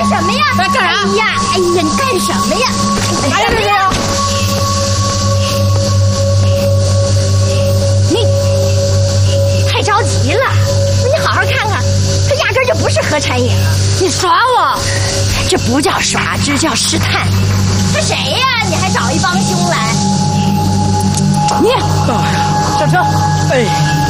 什么呀？ 干啥？ 哎呀，你干什么呀？ 哎呀，这个！ 你太着急了，你好好看看，他压根就不是何产影。 你耍我？ 这不叫耍，这叫试探。是谁呀？你还找一帮凶来？你上车！哎。